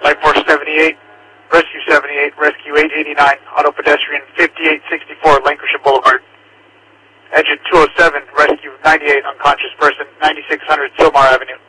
Life Force 78, Rescue 78, Rescue 889, Auto Pedestrian 5864, Lancashire Boulevard. Engine 207, Rescue 98, unconscious person, 9600 Silmar Avenue.